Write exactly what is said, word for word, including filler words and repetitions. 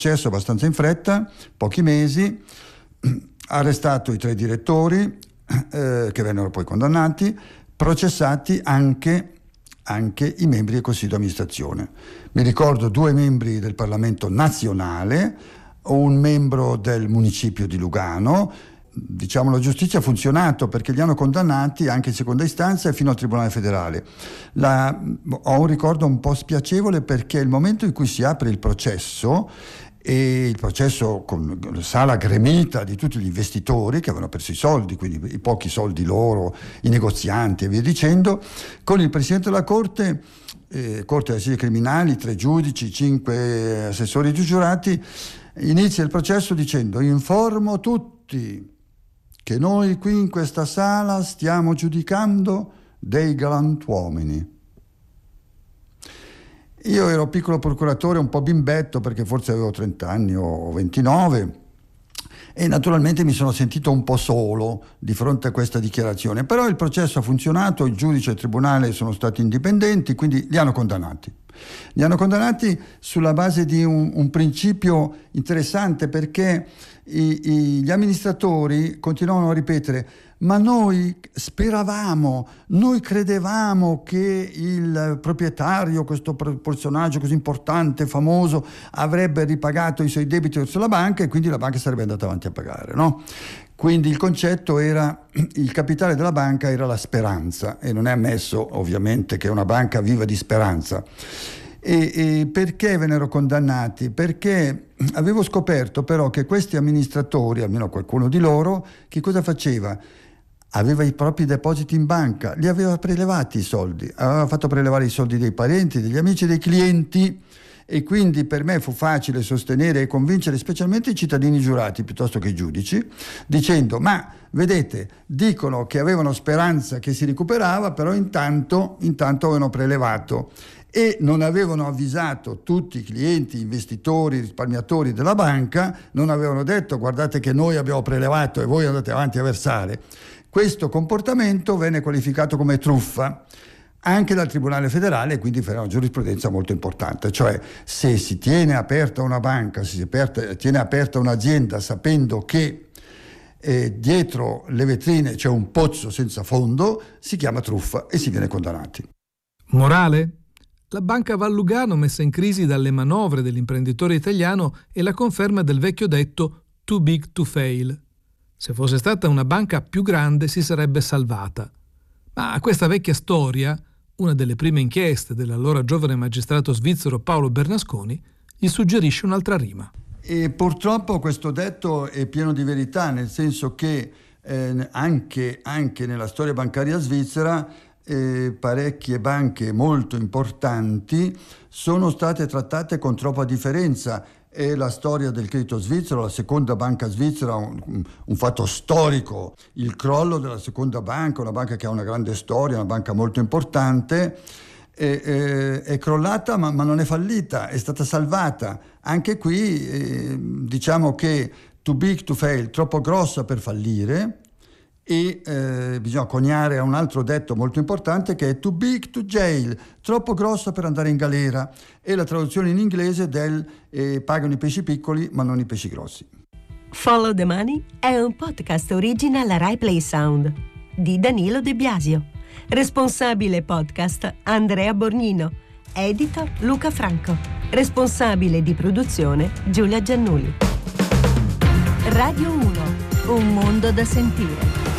processo abbastanza in fretta, pochi mesi, ha arrestato i tre direttori eh, che vennero poi condannati, processati anche, anche i membri del Consiglio di amministrazione. Mi ricordo due membri del Parlamento nazionale, un membro del municipio di Lugano. Diciamo, la giustizia ha funzionato perché li hanno condannati anche in seconda istanza e fino al Tribunale federale. La, ho un ricordo un po' spiacevole perché il momento in cui si apre il processo, e il processo con la sala gremita di tutti gli investitori che avevano perso i soldi, quindi i pochi soldi loro, i negozianti e via dicendo, con il Presidente della Corte, eh, Corte delle Assise Criminali, tre giudici, cinque assessori giurati, inizia il processo dicendo: informo tutti che noi qui in questa sala stiamo giudicando dei galantuomini. Io ero piccolo procuratore, un po' bimbetto, perché forse avevo trenta anni o ventinove, e naturalmente mi sono sentito un po' solo di fronte a questa dichiarazione. Però il processo ha funzionato, il giudice e il tribunale sono stati indipendenti, quindi li hanno condannati. Li hanno condannati sulla base di un, un principio interessante, perché i, i, gli amministratori continuavano a ripetere: ma noi speravamo, noi credevamo che il proprietario, questo personaggio così importante, famoso, avrebbe ripagato i suoi debiti verso la banca e quindi la banca sarebbe andata avanti a pagare, no? Quindi il concetto era: il capitale della banca era la speranza, e non è ammesso ovviamente che una banca viva di speranza. E, e perché vennero condannati? Perché avevo scoperto però che questi amministratori, almeno qualcuno di loro, che cosa faceva? Aveva i propri depositi in banca, li aveva prelevati i soldi, aveva fatto prelevare i soldi dei parenti, degli amici, dei clienti, e quindi per me fu facile sostenere e convincere specialmente i cittadini giurati piuttosto che i giudici, dicendo: ma vedete, dicono che avevano speranza che si recuperava, però intanto, intanto avevano prelevato e non avevano avvisato tutti i clienti, investitori, risparmiatori della banca, non avevano detto: guardate che noi abbiamo prelevato e voi andate avanti a versare. Questo comportamento venne qualificato come truffa anche dal Tribunale federale, e quindi fa una giurisprudenza molto importante. Cioè, se si tiene aperta una banca, se si aperta, tiene aperta un'azienda sapendo che eh, dietro le vetrine c'è un pozzo senza fondo, si chiama truffa e si viene condannati. Morale? La Banca Val Lugano, messa in crisi dalle manovre dell'imprenditore italiano, è la conferma del vecchio detto too big to fail. Se fosse stata una banca più grande si sarebbe salvata. Ma a questa vecchia storia, una delle prime inchieste dell'allora giovane magistrato svizzero Paolo Bernasconi gli suggerisce un'altra rima. E purtroppo questo detto è pieno di verità, nel senso che eh, anche, anche nella storia bancaria svizzera eh, parecchie banche molto importanti sono state trattate con troppa differenza. È la storia del credito svizzero, la seconda banca svizzera, un, un fatto storico, il crollo della seconda banca, una banca che ha una grande storia, una banca molto importante, è, è, è crollata ma, ma non è fallita, è stata salvata. Anche qui eh, diciamo che too big to fail, troppo grossa per fallire, e eh, bisogna coniare a un altro detto molto importante che è too big to jail, troppo grossa per andare in galera, e la traduzione in inglese del eh, pagano i pesci piccoli ma non i pesci grossi. Follow the Money è un podcast original Rai Play Sound di Danilo De Biasio. Responsabile podcast Andrea Borgnino. Editor Luca Franco. Responsabile di produzione Giulia Giannulli. Radio uno. Un mondo da sentire.